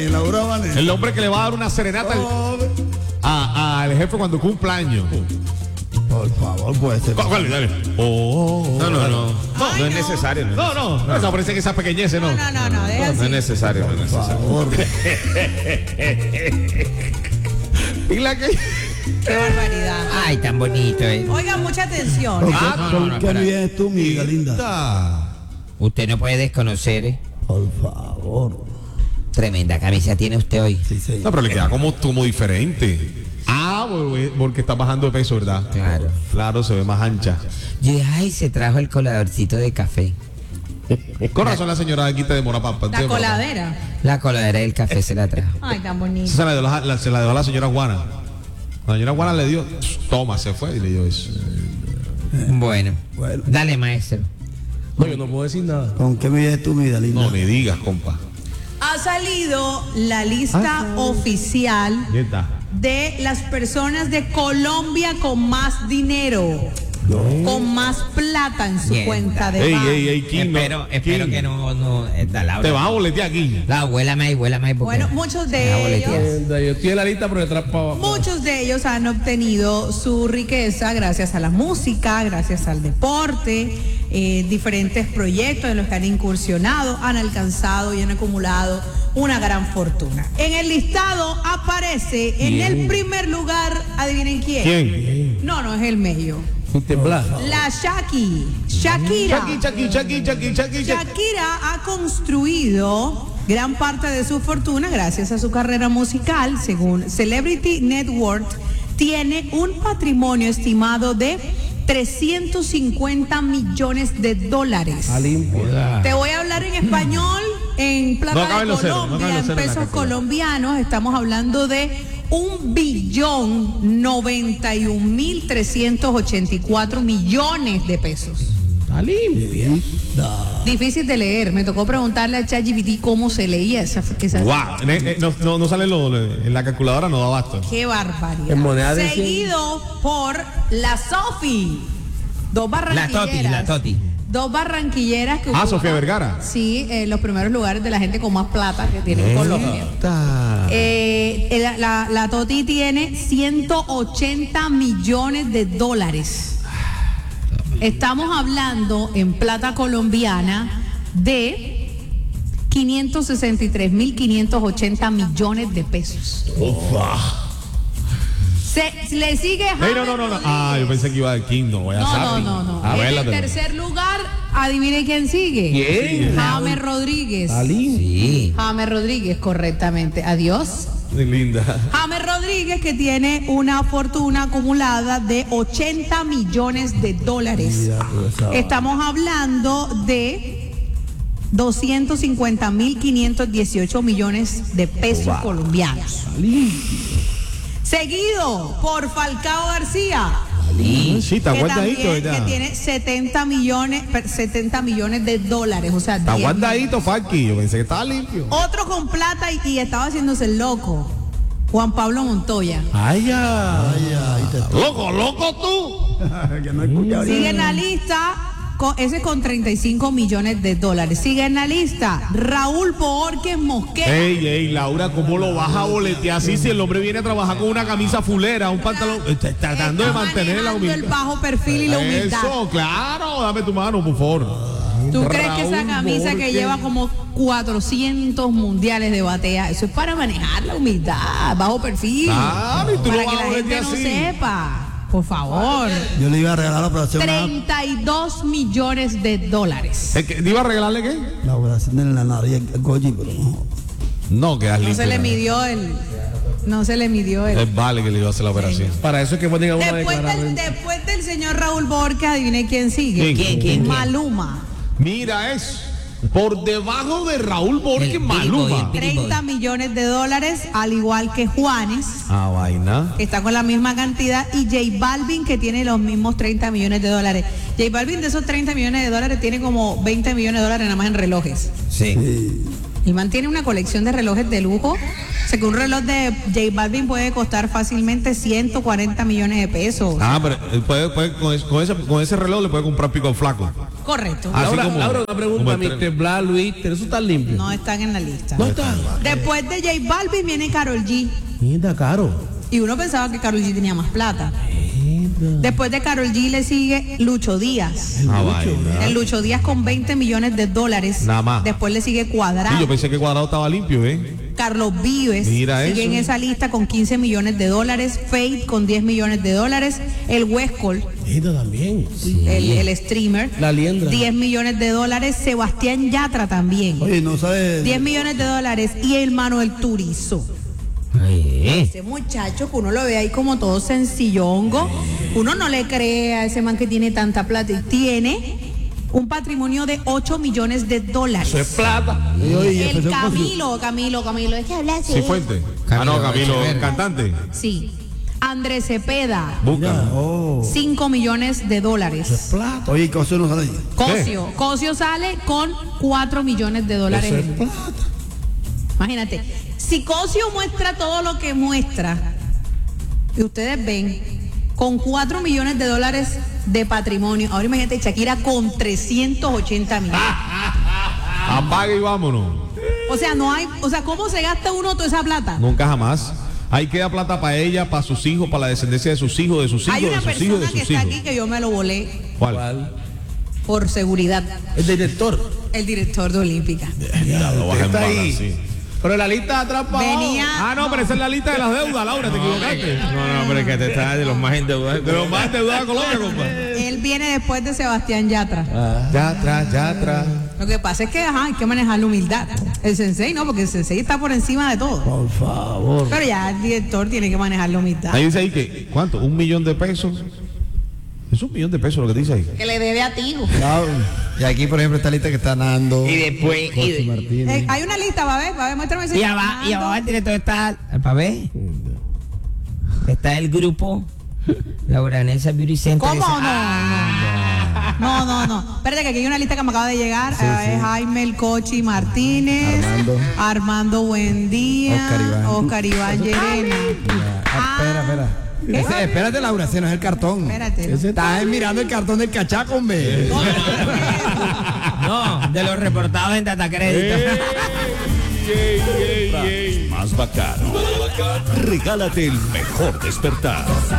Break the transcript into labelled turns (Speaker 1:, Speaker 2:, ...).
Speaker 1: Laura Vanessa.
Speaker 2: El hombre que le va a dar una serenata al jefe cuando cumpla años.
Speaker 1: Por favor, puede ser.
Speaker 2: ¿Cuál? Dale.
Speaker 3: No es necesario.
Speaker 2: No. Eso parece que esa pequeñez, ¿no?
Speaker 3: No es necesario.
Speaker 1: Por favor.
Speaker 2: ¿Y la que?
Speaker 3: Qué barbaridad.
Speaker 4: Ay, tan bonito,
Speaker 3: Oigan, mucha atención.
Speaker 1: ¿Por qué no vienes tú, mi hija linda?
Speaker 4: Usted no puede desconocer,
Speaker 1: Por favor.
Speaker 4: Tremenda camisa tiene usted hoy.
Speaker 1: Sí, sí.
Speaker 2: No, pero le queda como diferente. Porque está bajando de peso, ¿verdad?
Speaker 4: Claro.
Speaker 2: Claro, se ve más ancha.
Speaker 4: Yo dije, ay, se trajo el coladorcito de café.
Speaker 2: Con razón la señora aquí te demora para.
Speaker 3: La coladera.
Speaker 4: La coladera del café se la trajo.
Speaker 3: Ay, tan bonito.
Speaker 2: Se la dejó a la señora Juana. La señora Juana le dio, toma, se fue y le dio eso.
Speaker 4: Bueno, dale, maestro.
Speaker 5: No, yo no puedo decir nada.
Speaker 1: ¿Con qué me vienes tú, mi hija linda?
Speaker 2: No me digas, compa.
Speaker 3: Ha salido la lista oficial
Speaker 2: ¿Qué está?
Speaker 3: de las personas de Colombia con más dinero, con más plata en su
Speaker 4: Bien.
Speaker 3: cuenta de banco.
Speaker 2: Ey, King,
Speaker 4: Espero
Speaker 2: King.
Speaker 4: que no da la
Speaker 2: Te vas a boletear aquí.
Speaker 4: La vuélame ahí. Porque
Speaker 3: Bueno, muchos
Speaker 4: me va a
Speaker 3: de
Speaker 4: boletear.
Speaker 3: ellos,
Speaker 5: Yo estoy en la lista, pero detrás para abajo.
Speaker 3: muchos de ellos han obtenido su riqueza gracias a la música, gracias al deporte, diferentes proyectos en los que han incursionado, han alcanzado y han acumulado una gran fortuna. En el listado aparece en el primer lugar, adivinen quién.
Speaker 2: ¿Quién?
Speaker 3: No es el medio.
Speaker 5: Sin temblar.
Speaker 3: La Shakira. Shakira ha construido gran parte de su fortuna gracias a su carrera musical. Según Celebrity Net Worth, tiene un patrimonio estimado de 350 millones de dólares.
Speaker 5: A limpio.
Speaker 3: Te voy a hablar en español, en plata
Speaker 2: No acaben
Speaker 3: de
Speaker 2: los ceros, no
Speaker 3: Colombia,
Speaker 2: acaben los
Speaker 3: en
Speaker 2: ceros en la
Speaker 3: pesos
Speaker 2: calculadora.
Speaker 3: colombianos. Estamos hablando de 1.091.384 millones de pesos.
Speaker 5: A limpio.
Speaker 3: Difícil de leer. Me tocó preguntarle a ChatGPT cómo se leía esa.
Speaker 2: Wow. No sale en la calculadora, no da abasto.
Speaker 3: Qué barbaridad.
Speaker 5: En moneda de
Speaker 3: Seguido por la Sofi. Dos barranquilleras.
Speaker 4: La Toti.
Speaker 3: Dos barranquilleras que ocupan,
Speaker 2: Sofía Vergara.
Speaker 3: Sí, los primeros lugares de la gente con más plata que tiene en Colombia. La Toti tiene 180 millones de dólares. Estamos hablando en plata colombiana de 563.580 millones de pesos. Le sigue James
Speaker 2: No.
Speaker 3: Rodríguez.
Speaker 2: Yo pensé que iba del King, no voy a saber.
Speaker 3: No.
Speaker 2: A
Speaker 3: En
Speaker 2: ver,
Speaker 3: el tercer lugar, adivine quién sigue.
Speaker 5: ¿Quién?
Speaker 3: James Rodríguez.
Speaker 5: A limpio.
Speaker 4: Sí.
Speaker 3: James Rodríguez, correctamente. Adiós.
Speaker 2: Linda.
Speaker 3: James Rodríguez, que tiene una fortuna acumulada de 80 millones de dólares. Estamos hablando de 250.518 millones de pesos colombianos. Seguido por Falcao García,
Speaker 2: Sí, está
Speaker 3: que
Speaker 2: guardadito,
Speaker 3: también
Speaker 2: ¿verdad?
Speaker 3: que tiene 70 millones de dólares, o sea,
Speaker 2: Está
Speaker 3: 10
Speaker 2: guardadito, Falky. Yo pensé que estaba limpio.
Speaker 3: Otro con plata y estaba haciéndose el loco, Juan Pablo Montoya.
Speaker 5: Ay, ya.
Speaker 2: Loco tú.
Speaker 1: Que no escucha
Speaker 3: Sigue en la lista, ese con 35 millones de dólares. Sigue en la lista Raúl Borges Mosquera.
Speaker 2: Ey, Laura, ¿cómo lo vas a boletear así si el hombre viene a trabajar con una camisa fulera, un pantalón, tratando de
Speaker 3: Está
Speaker 2: mantener la
Speaker 3: manejando el
Speaker 2: humildad?
Speaker 3: bajo perfil y la humildad.
Speaker 2: Eso, claro, dame tu mano, por favor.
Speaker 3: ¿Tú crees que esa
Speaker 2: Raúl
Speaker 3: camisa que
Speaker 2: Borges.
Speaker 3: lleva como 400 mundiales de batea, eso es para manejar la humildad, bajo perfil?
Speaker 2: Claro, y tú
Speaker 3: para
Speaker 2: lo
Speaker 3: que
Speaker 2: vas a
Speaker 3: la gente
Speaker 2: boletear
Speaker 3: no
Speaker 2: así.
Speaker 3: sepa. Por favor.
Speaker 1: Yo le iba a regalar la operación
Speaker 3: 32 millones de dólares.
Speaker 2: ¿Te iba a regalarle qué?
Speaker 1: la operación de la nariz, el Goyi, pero no.
Speaker 2: No, quedas
Speaker 3: No
Speaker 2: limpio.
Speaker 3: se le midió el. No se le midió el.
Speaker 2: Es vale que le iba a hacer la operación.
Speaker 5: Para eso es que ponen a uno a
Speaker 3: Después
Speaker 5: declarar
Speaker 3: del,
Speaker 5: renta.
Speaker 3: después del señor Raúl Borges, adivine quién sigue.
Speaker 4: ¿Quién?
Speaker 3: Maluma.
Speaker 2: Mira eso. Por debajo de Raúl Borges,
Speaker 4: El
Speaker 2: Maluma.
Speaker 4: Biri Boy.
Speaker 3: 30 millones de dólares, al igual que Juanes,
Speaker 2: Vaina.
Speaker 3: que está con la misma cantidad, y J Balvin, que tiene los mismos 30 millones de dólares. J Balvin, de esos 30 millones de dólares, tiene como 20 millones de dólares nada más en relojes.
Speaker 4: Sí.
Speaker 3: El man tiene una colección de relojes de lujo. O sea que un reloj de J Balvin puede costar fácilmente 140 millones de pesos.
Speaker 2: Pero él puede con ese reloj le puede comprar pico flaco.
Speaker 3: Correcto.
Speaker 2: Así
Speaker 5: Laura,
Speaker 2: como-
Speaker 5: Laura, una pregunta,
Speaker 2: como el tren.
Speaker 5: Mr. Blas, Luis, ¿eso está limpio?
Speaker 3: No están en la lista.
Speaker 5: No está.
Speaker 3: Después de J Balvin viene Karol G.
Speaker 5: Mierda, caro.
Speaker 3: Y uno pensaba que Karol G tenía más plata. Después de Karol G le sigue Lucho Díaz.
Speaker 2: Ah, vaya.
Speaker 3: El Lucho Díaz con 20 millones de dólares.
Speaker 2: Nada más.
Speaker 3: Después le sigue Cuadrado.
Speaker 2: Sí, yo pensé que Cuadrado estaba limpio,
Speaker 3: Carlos Vives
Speaker 2: Mira
Speaker 3: sigue
Speaker 2: eso.
Speaker 3: en esa lista con 15 millones de dólares. Fate con 10 millones de dólares. El Westcol,
Speaker 5: Mierda también.
Speaker 3: el streamer,
Speaker 5: La liendra.
Speaker 3: 10 millones de dólares. Sebastián Yatra también,
Speaker 1: Oye, no sabes.
Speaker 3: 10 millones de dólares. Y el Manuel Turizo.
Speaker 4: Ay,
Speaker 3: Ese muchacho que uno lo ve ahí como todo sencillongo, uno no le cree a ese man que tiene tanta plata y tiene un patrimonio de 8 millones de dólares.
Speaker 5: Eso es plata.
Speaker 1: Oye,
Speaker 3: El Camilo, es que habla así.
Speaker 2: Sí, Fuente. Ah, no, Camilo,
Speaker 4: Echeverri.
Speaker 2: cantante.
Speaker 3: Sí. Andrés Cepeda,
Speaker 2: Busca.
Speaker 1: Oh.
Speaker 3: 5 millones de dólares.
Speaker 5: Plata.
Speaker 1: Oye, ¿qué cosa no sale ahí?
Speaker 3: Cosio sale con 4 millones de dólares.
Speaker 5: Eso es plata.
Speaker 3: Imagínate, si Cosio muestra todo lo que muestra, y ustedes ven, con 4 millones de dólares de patrimonio, ahora imagínate Shakira con 380 millones.
Speaker 2: Apaga y vámonos.
Speaker 3: O sea, no hay, o sea, ¿cómo se gasta uno toda esa plata?
Speaker 2: Nunca jamás. Ahí queda plata para ella, para sus hijos, para la descendencia de sus hijos, de sus hijos,
Speaker 3: Hay una
Speaker 2: de sus hijos, de
Speaker 3: persona que
Speaker 2: sus
Speaker 3: está
Speaker 2: hijos.
Speaker 3: aquí que yo me lo volé
Speaker 2: ¿Cuál?
Speaker 3: por seguridad,
Speaker 5: El director.
Speaker 3: el director de Olímpica.
Speaker 2: Ya, lo vas a
Speaker 5: Está
Speaker 2: embalar,
Speaker 5: ahí.
Speaker 2: sí.
Speaker 5: Pero la lista de atrás para abajo.
Speaker 3: Venía,
Speaker 2: Ah, no, pero esa es la lista de las deudas, Laura, te equivocaste.
Speaker 4: no, pero es que te estás de los más endeudados.
Speaker 2: De los más endeudados de Colombia, compa.
Speaker 3: él viene después de Sebastián Yatra.
Speaker 2: Yatra.
Speaker 3: Lo que pasa es que hay que manejar la humildad. El sensei no, porque el sensei está por encima de todo.
Speaker 1: Por favor.
Speaker 3: Pero ya el director tiene que manejar la humildad.
Speaker 2: Ahí dice ahí que, ¿cuánto? $1 millón de pesos. Es $1 millón de pesos lo que dice ahí.
Speaker 3: Que le debe a Tigo.
Speaker 1: Claro. Y aquí, por ejemplo, esta lista que está Nando.
Speaker 4: Y después,
Speaker 1: Jorge Martínez.
Speaker 3: Hay una lista, va a ver, muéstrame ese.
Speaker 4: y abajo el director está el pavé. Está el grupo Laura Nessa Beauty Center.
Speaker 3: ¿Cómo no?
Speaker 4: Ah,
Speaker 3: No. Espérate que aquí hay una lista que me acaba de llegar. Es Jaime El Cochi Martínez. Armando Buendía. Oscar Iván Llerena.
Speaker 1: Espera. Espérate, Laura, ese no es el cartón.
Speaker 3: Espérate, ¿no?
Speaker 1: Estás mirando el cartón del cachaco, hombre.
Speaker 4: no, de los reportados en Data Crédito.
Speaker 6: Más bacano. Regálate el mejor despertar.